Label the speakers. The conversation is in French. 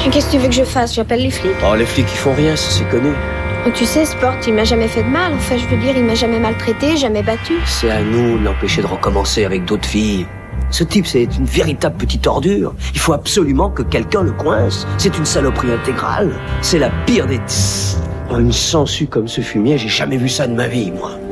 Speaker 1: Qu'est-ce que tu veux que je fasse? J'appelle les flics?
Speaker 2: Oh, les flics, ils font rien, c'est connu.
Speaker 1: Oh, tu sais, Sport, il m'a jamais fait de mal. Enfin, je veux dire, il m'a jamais maltraité, jamais battu.
Speaker 2: C'est à nous de l'empêcher de recommencer avec d'autres filles. Ce type, c'est une véritable petite ordure. Il faut absolument que quelqu'un le coince. C'est une saloperie intégrale. C'est la pire des... Une sangsue comme ce fumier, j'ai jamais vu ça de ma vie, moi.